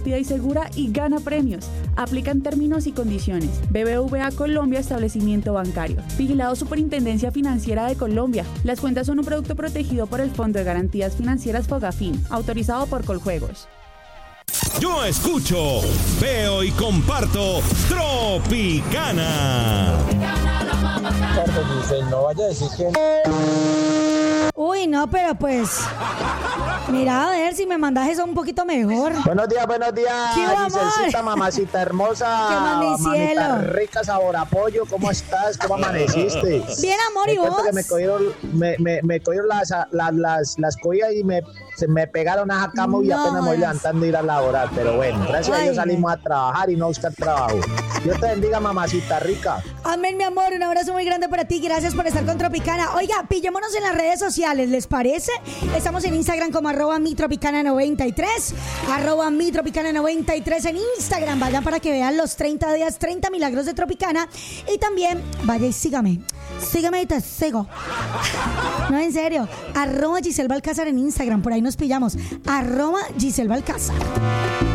y segura y gana premios. Aplican términos y condiciones. BBVA Colombia, establecimiento bancario. Vigilado Superintendencia Financiera de Colombia. Las cuentas son un producto protegido por el Fondo de Garantías Financieras Fogafín, autorizado por Coljuegos. Yo escucho, veo y comparto Tropicana. No vaya a decir que... Uy, no, pero pues... Mira, a ver si me mandas eso un poquito mejor. Buenos días, ¿Qué va, Giselcita, mamacita hermosa. ¿Qué más, mi cielo? Mamita rica, sabor a pollo, ¿cómo estás? ¿Cómo amaneciste? Bien, amor, ¿y vos? Que me cogieron las collas y se me pegaron a esa cama y apenas me voy levantando a ir a laborar. Pero bueno, gracias a Dios salimos a trabajar y no a buscar trabajo. Dios te bendiga, mamacita rica. Amén, mi amor, un abrazo muy grande para ti. Gracias por estar con Tropicana. Oiga, pillémonos en las redes sociales, ¿les parece? Estamos en Instagram como @mitropicana93, @mitropicana93 en Instagram. Vayan para que vean los 30 días, 30 milagros de Tropicana. Y también, vaya y sígame y te sigo. No, en serio, @Giselle Balcázar en Instagram. Por ahí nos pillamos, @Giselle Balcázar.